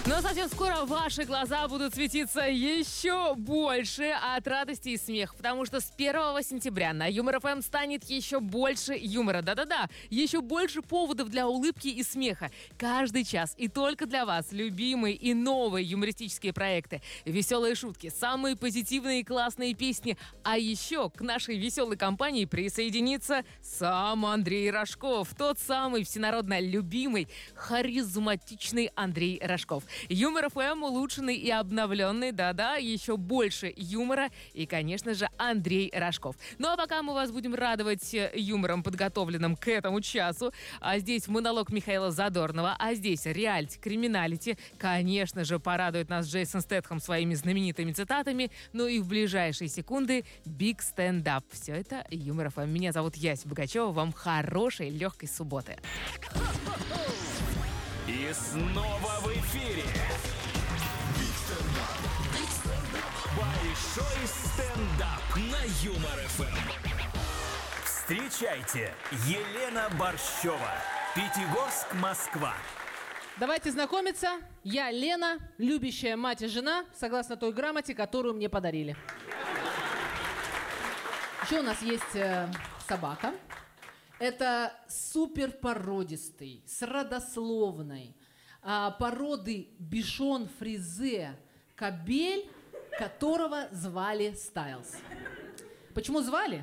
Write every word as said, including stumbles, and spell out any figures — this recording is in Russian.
Но совсем скоро ваши глаза будут светиться еще больше от радости и смеха, потому что с первого сентября на Юмор ФМ станет еще больше юмора. Да-да-да, еще больше поводов для улыбки и смеха. Каждый час и только для вас любимые и новые юмористические проекты, веселые шутки, самые позитивные и классные песни. А еще к нашей веселой компании присоединится сам Андрей Рожков, тот самый всенародно любимый, харизматичный Андрей Рожков. Юмор ФМ улучшенный и обновленный, да-да, еще больше юмора и, конечно же, Андрей Рожков. Ну а пока мы вас будем радовать юмором, подготовленным к этому часу, а здесь монолог Михаила Задорнова, а здесь реалити, криминалити, конечно же, порадует нас Джейсон Стэтхэм своими знаменитыми цитатами, ну и в ближайшие секунды Big Stand Up. Все это Юмор ФМ. Меня зовут Яся Богачева, вам хорошей, легкой субботы. И снова в эфире большой стендап на Юмор ФМ. Встречайте, Елена Борщева, Пятигорск, Москва. Давайте знакомиться. Я Лена, любящая мать и жена, согласно той грамоте, которую мне подарили. Еще у нас есть э, собака. Это суперпородистый, с родословной а, породы бишон фризе кобель, которого звали Стайлз. Почему звали?